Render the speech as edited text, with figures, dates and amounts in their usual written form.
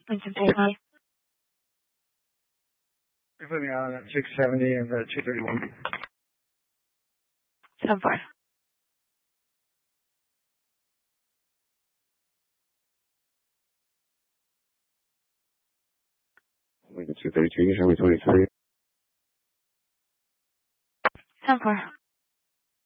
We can take me. You put me on at 670 and 231. 10-4. Lincoln 232, Highway 23. 10-4.